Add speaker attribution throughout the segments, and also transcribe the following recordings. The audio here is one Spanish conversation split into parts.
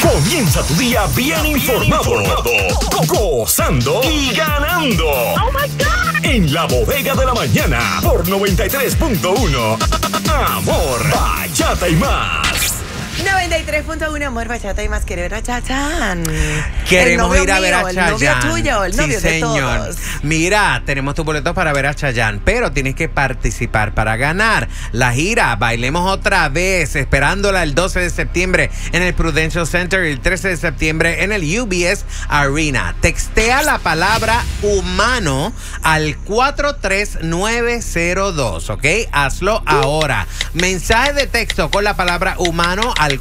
Speaker 1: Comienza tu día bien informado, gozando y ganando.
Speaker 2: ¡Oh, my God!
Speaker 1: En la bodega de la mañana por 93.1. Amor, bachata y más.
Speaker 3: 93.1, amor, bachata y más. Quiero ver a Chayanne.
Speaker 4: Queremos ir a ver a Chayanne.
Speaker 3: El novio tuyo, el novio de todos.
Speaker 4: Mira, tenemos tus boletos para ver a Chayanne, pero tienes que participar para ganar la gira Bailemos Otra Vez, esperándola el 12 de septiembre en el Prudential Center y el 13 de septiembre en el UBS Arena. Textea la palabra humano al 43902, ¿ok? Hazlo ahora. Mensaje de texto con la palabra humano al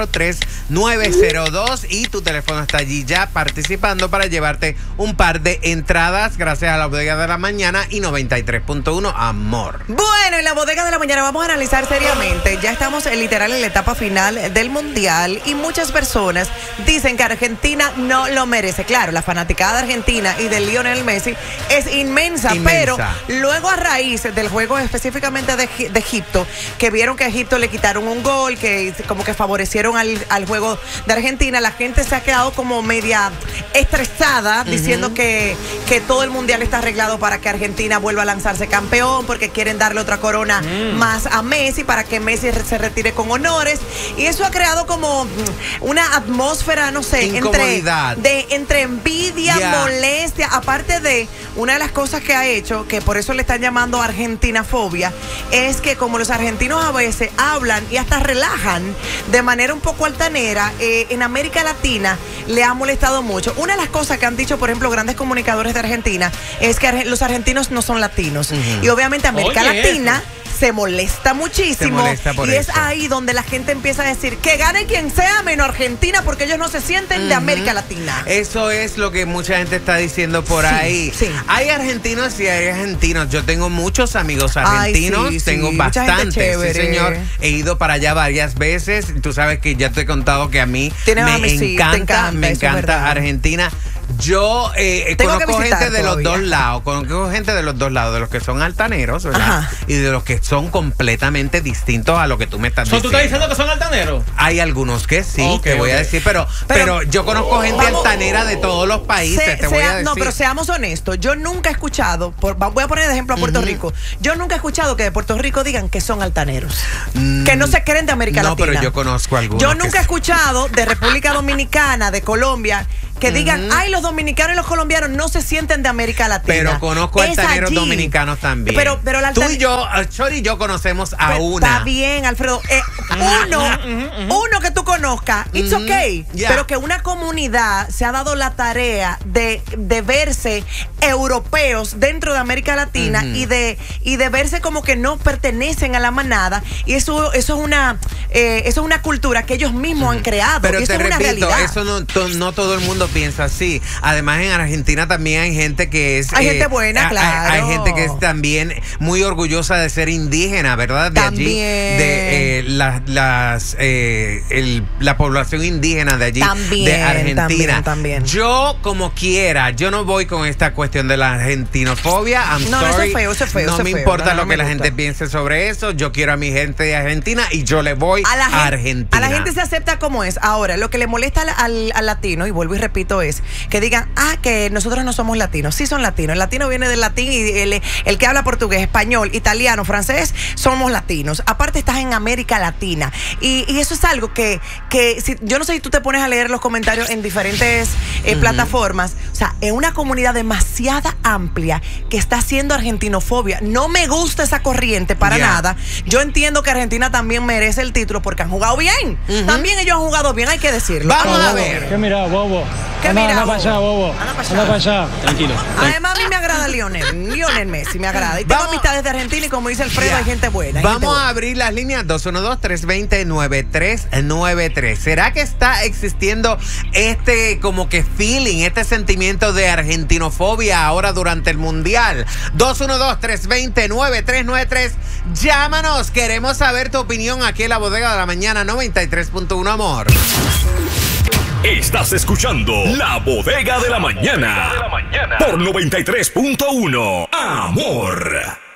Speaker 4: 43902 y tu teléfono está allí ya participando para llevarte un par de entradas gracias a la bodega de la mañana y 93.1 Amor.
Speaker 3: Bueno, en la bodega de la mañana vamos a analizar seriamente. Ya estamos literal en la etapa final del mundial y muchas personas dicen que Argentina no lo merece. Claro, la fanaticada de Argentina y de Lionel Messi es inmensa, pero luego a raíz del juego específicamente de Egipto, que vieron que a Egipto le quitaron un gol, que como que favorecieron al juego de Argentina, la gente se ha quedado como media estresada diciendo que todo el mundial está arreglado para que Argentina vuelva a lanzarse campeón, porque quieren darle otra corona más a Messi para que Messi se retire con honores, y eso ha creado como una atmósfera, no sé, entre envidia, molestia, aparte de una de las cosas que ha hecho, que por eso le están llamando argentinafobia, es que como los argentinos a veces hablan y hasta relajan de manera un poco altanera, en América Latina le ha molestado mucho. Una de las cosas que han dicho, por ejemplo, grandes comunicadores de Argentina, es que los argentinos no son latinos. Y obviamente América Latina se molesta muchísimo. Y es ahí donde la gente empieza a decir que gane quien sea menos Argentina, porque ellos no se sienten de América Latina.
Speaker 4: Eso es lo que mucha gente está diciendo por ahí. Hay argentinos y hay argentinos. Yo tengo muchos amigos argentinos, tengo bastantes. Sí, señor. He ido para allá varias veces. Tú sabes que ya te he contado que a mí me encanta Argentina. Yo conozco gente de los dos lados, de los que son altaneros, ¿verdad? Y de los que son completamente distintos a lo que tú me estás diciendo.
Speaker 5: ¿Tú estás diciendo que son altaneros?
Speaker 4: Hay algunos que sí, te voy a decir, pero yo conozco gente altanera de todos los países, te voy a decir.
Speaker 3: No, pero seamos honestos, yo nunca he escuchado, voy a poner de ejemplo a Puerto Rico, yo nunca he escuchado que de Puerto Rico digan que son altaneros, que no se creen de América Latina.
Speaker 4: No, pero yo conozco algunos.
Speaker 3: Yo nunca he escuchado de República Dominicana, de Colombia, que digan, ay, los dominicanos y los colombianos no se sienten de América Latina.
Speaker 4: Pero conozco altaneros dominicanos también.
Speaker 3: Pero
Speaker 4: tú y yo, Chori y yo conocemos a una.
Speaker 3: Está bien, Alfredo. Uno que tú conozcas, it's okay. Pero que una comunidad se ha dado la tarea de verse europeos dentro de América Latina y de verse como que no pertenecen a la manada. Y eso es una cultura que ellos mismos han creado.
Speaker 4: Pero
Speaker 3: eso
Speaker 4: te
Speaker 3: es una
Speaker 4: repito,
Speaker 3: realidad.
Speaker 4: eso no todo el mundo piensa así. Además, en Argentina también hay gente que es...
Speaker 3: Hay gente buena, claro.
Speaker 4: Hay gente que es también muy orgullosa de ser indígena, ¿verdad? De
Speaker 3: también.
Speaker 4: Allí, de la población indígena de allí, de Argentina.
Speaker 3: También.
Speaker 4: Yo, como quiera, yo no voy con esta cuestión de la argentinofobia. I'm sorry.
Speaker 3: Eso es feo.
Speaker 4: No me importa lo que la gente piense sobre eso. Yo quiero a mi gente de Argentina y yo le voy a Argentina.
Speaker 3: A la gente se acepta como es. Ahora, lo que le molesta al latino, y vuelvo y repito, es que digan, que nosotros no somos latinos. Sí son latinos. El latino viene del latín y el que habla portugués, español, italiano, francés, somos latinos. Aparte, estás en América Latina. Y eso es algo que yo no sé si tú te pones a leer los comentarios en diferentes plataformas. O sea, es una comunidad demasiado amplia que está haciendo argentinofobia. No me gusta esa corriente para nada. Yo entiendo que Argentina también merece el título porque han jugado bien. También ellos han jugado bien, hay que decirlo.
Speaker 4: Vamos a ver.
Speaker 5: ¿Qué mira, bobo?
Speaker 3: Anda
Speaker 5: para allá, bobo. Anda para allá. Tranquilo.
Speaker 3: Además, a mí me agrada Lionel Messi, me agrada. Y tengo amistades de Argentina y como dice Alfredo, hay gente buena.
Speaker 4: Vamos a abrir las líneas 212-320-9393. ¿Será que está existiendo este como que feeling, este sentimiento de argentinofobia ahora durante el mundial? 212-320-9393. Llámanos, queremos saber tu opinión aquí en la bodega de la mañana 93.1 Amor.
Speaker 1: Estás escuchando La Bodega de la Mañana por 93.1 Amor.